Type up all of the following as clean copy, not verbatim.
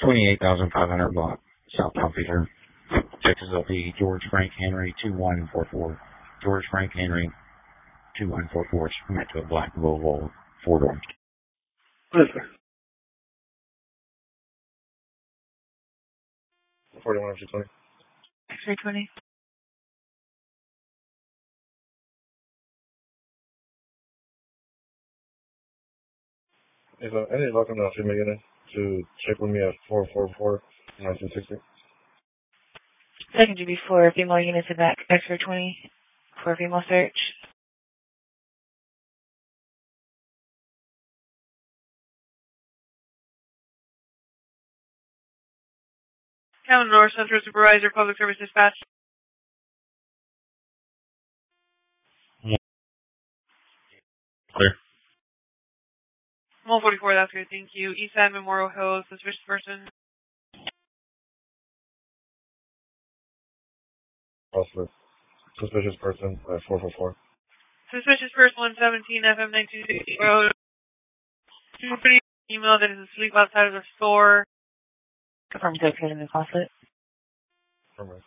$28,500 block, South Palm Feature, Texas LP, George Frank Henry 2144. George Frank Henry 2144. Met to a black Volvo 4-door. Yes, sir. 41 X320. X320. If any luck on the female unit to check with me at 444-1960. Second GB4, female units in back X320 for female search. Commodore Central Supervisor, Public Service Dispatch. Clear. 144, that's good, thank you. Eastside Memorial Hills, suspicious person. Also, suspicious person at 444. Suspicious person 117 FM 1960 Road. Somebody email that is asleep outside of the store. Confirm located in the closet. Correct.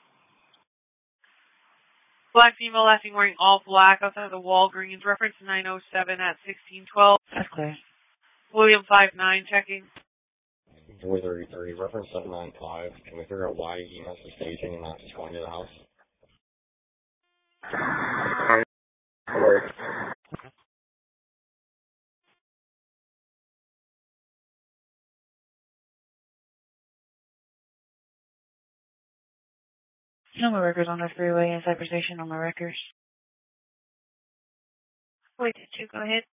Black female last seen wearing all black outside of the Walgreens. Reference 907 at 1612. That's clear. William 59 checking. Joy 33, reference 795. Can we figure out why he has the staging and not just going to the house? No more records on the freeway and Cypress Station, no more records. Wait, did you go ahead?